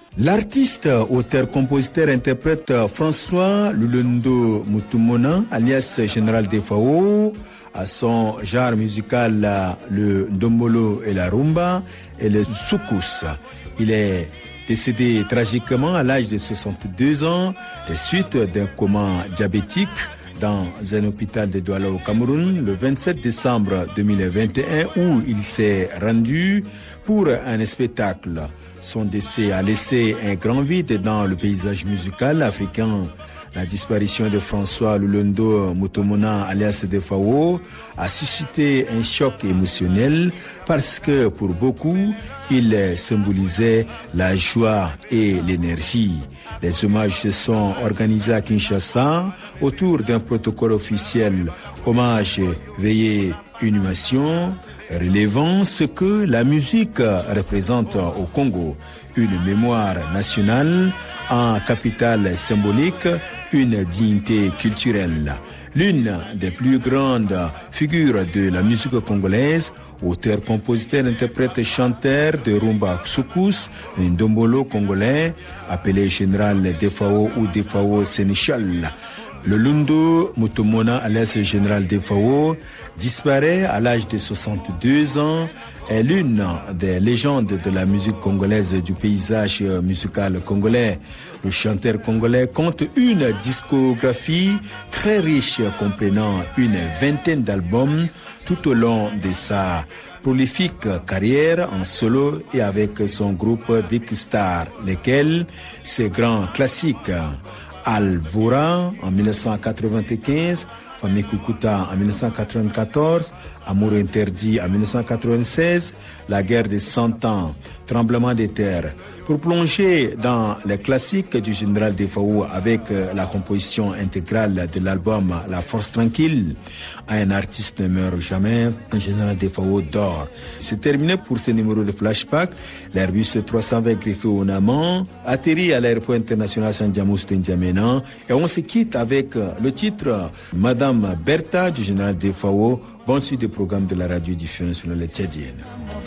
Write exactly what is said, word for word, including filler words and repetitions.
L'artiste, auteur, compositeur, interprète François Lulendo Mutumona, alias Général Defao, à son genre musical le ndombolo et la rumba et le soukous. Il est décédé tragiquement à l'âge de soixante-deux ans des suites d'un coma diabétique dans un hôpital de Douala au Cameroun le vingt-sept décembre deux mille vingt et un où il s'est rendu pour un spectacle. Son décès a laissé un grand vide dans le paysage musical africain. La disparition de François Lulendo Mutumona alias Defao a suscité un choc émotionnel parce que pour beaucoup, il symbolisait la joie et l'énergie. Les hommages se sont organisés à Kinshasa autour d'un protocole officiel. Hommage, veillée, inhumation, relevant ce que la musique représente au Congo. Une mémoire nationale, un capital symbolique, une dignité culturelle. L'une des plus grandes figures de la musique congolaise, auteur, compositeur, interprète, chanteur de rumba soukous, un ndombolo congolais, appelé Général Defao ou Defao Sénéchal. Lulendo Mutumona alias Général Defao disparaît à l'âge de soixante-deux ans, est l'une des légendes de la musique congolaise, du paysage musical congolais. Le chanteur congolais compte une discographie très riche comprenant une vingtaine d'albums tout au long de sa prolifique carrière en solo et avec son groupe Big Star, lesquels ses grands classiques Alvora en mille neuf cent quatre-vingt-quinze, Famille Kukuta en mille neuf cent quatre-vingt-quatorze, Amour interdit en mille neuf cent quatre-vingt-seize, La guerre des cent ans, Tremblement des terres. Pour plonger dans les classiques du Général Defao avec la composition intégrale de l'album La Force tranquille, un artiste ne meurt jamais, un Général Defao dort. C'est terminé pour ce numéro de Flashback. L'Airbus trois cent vingt greffé au Naman atterrit à l'aéroport international Sandiamous de N'Djamena et on se quitte avec le titre Madame Bertha du Général Defao. Bonne suite des programmes de la radio diffusion nationale tchadienne.